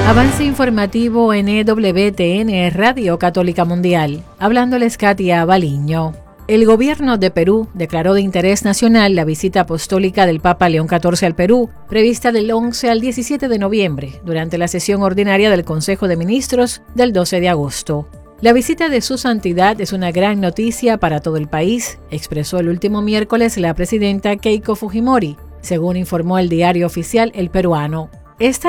Avance informativo en EWTN, Radio Católica Mundial. Hablándoles Katia Baliño. El gobierno de Perú declaró de interés nacional la visita apostólica del Papa León XIV al Perú, prevista del 11 al 17 de noviembre, durante la sesión ordinaria del Consejo de Ministros del 12 de agosto. La visita de su santidad es una gran noticia para todo el país, expresó el último miércoles la presidenta Keiko Fujimori, según informó el diario oficial El Peruano. Esta